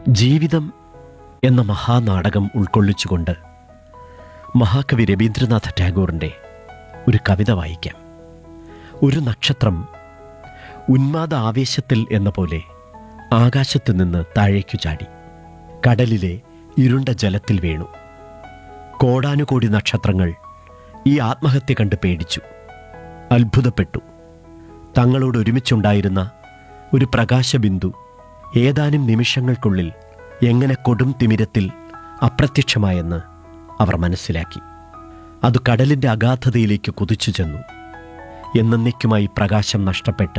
ജീവിതം എന്ന മഹാനാടകം ഉൾക്കൊള്ളിച്ചുകൊണ്ട് മഹാകവി രവീന്ദ്രനാഥ ടാഗോറിൻ്റെ ഒരു കവിത വായിക്കാം. ഒരു നക്ഷത്രം ഉന്മാദ ആവേശത്തിൽ എന്ന പോലെ ആകാശത്തു നിന്ന് താഴേക്കു ചാടി കടലിലെ ഇരുണ്ട ജലത്തിൽ വീണു. കോടാനുകോടി നക്ഷത്രങ്ങൾ ഈ ആത്മഹത്യ കണ്ട് പേടിച്ചു, അത്ഭുതപ്പെട്ടു. തങ്ങളോട് ഒരുമിച്ചുണ്ടായിരുന്ന ഒരു പ്രകാശബിന്ദു ഏതാനും നിമിഷങ്ങൾക്കുള്ളിൽ എങ്ങനെ കൊടും തിമിരത്തിൽ അപ്രത്യക്ഷമായെന്ന് അവർ മനസ്സിലാക്കി. അത് കടലിൻ്റെ അഗാധതയിലേക്ക് കുതിച്ചു ചെന്നു. എന്നേക്കുമായി പ്രകാശം നഷ്ടപ്പെട്ട്